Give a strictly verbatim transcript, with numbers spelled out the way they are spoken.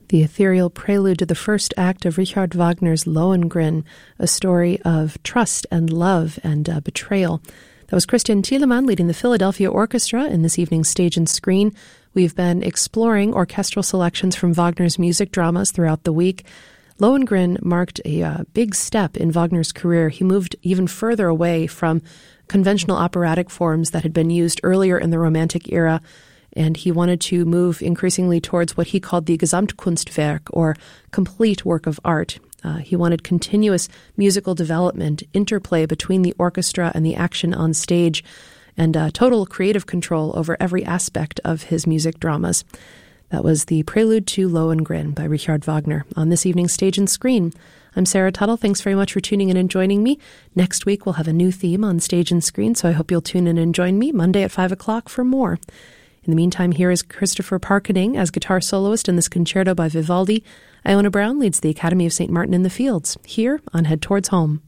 The ethereal prelude to the first act of Richard Wagner's Lohengrin, a story of trust and love and uh, betrayal. That was Christian Thielemann leading the Philadelphia Orchestra in this evening's Stage and Screen. We've been exploring orchestral selections from Wagner's music dramas throughout the week. Lohengrin marked a uh, big step in Wagner's career. He moved even further away from conventional operatic forms that had been used earlier in the Romantic era, and he wanted to move increasingly towards what he called the Gesamtkunstwerk, or complete work of art. Uh, he wanted continuous musical development, interplay between the orchestra and the action on stage, and uh, total creative control over every aspect of his music dramas. That was the Prelude to Lohengrin by Richard Wagner on this evening's Stage and Screen. I'm Sarah Tuttle. Thanks very much for tuning in and joining me. Next week we'll have a new theme on Stage and Screen, so I hope you'll tune in and join me Monday at five o'clock for more. In the meantime, here is Christopher Parkening as guitar soloist in this concerto by Vivaldi. Iona Brown leads the Academy of Saint Martin in the Fields, here on Head Towards Home.